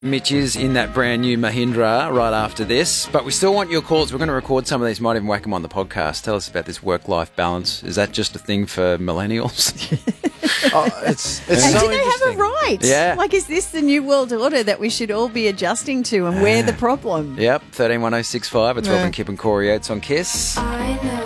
Mitch is in that brand new Mahindra right after this, but we still want your calls. We're going to record some of these, might even whack them on the podcast. Tell us about this work-life balance. Is that just a thing for millennials? It's And so do they have a interesting. right? Yeah. Like, is this the new world order that we should all be adjusting to, and we're the problem? Yep, 131065. It's Robin Kipp and Corey Oates on KISS.